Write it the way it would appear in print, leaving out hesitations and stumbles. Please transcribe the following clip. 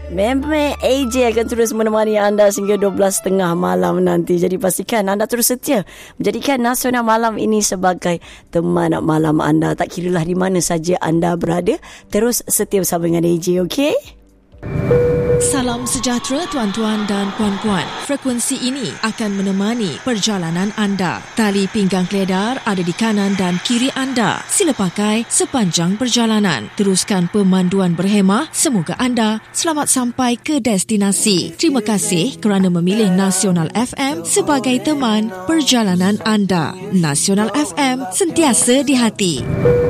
Memang AJ akan terus menemani anda sehingga 12.30 malam nanti. Jadi pastikan anda terus setia menjadikan Nasional Malam ini sebagai teman malam anda. Tak kiralah di mana saja anda berada, terus setia bersama dengan AJ, okey? Salam sejahtera tuan-tuan dan puan-puan. Frekuensi ini akan menemani perjalanan anda. Tali pinggang keledar ada di kanan dan kiri anda. Sila pakai sepanjang perjalanan. Teruskan pemanduan berhemah. Semoga anda selamat sampai ke destinasi. Terima kasih kerana memilih Nasional FM sebagai teman perjalanan anda. Nasional FM, sentiasa di hati.